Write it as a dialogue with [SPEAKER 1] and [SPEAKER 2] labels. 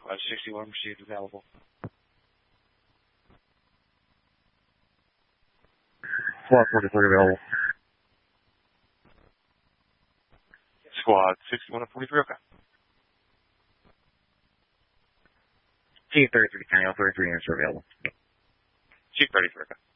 [SPEAKER 1] Squad 61 received available.
[SPEAKER 2] Squad 43 available.
[SPEAKER 1] Squad 61 and 43, okay.
[SPEAKER 2] Chief 33 County, all 33 units are available.
[SPEAKER 1] Chief 33, okay.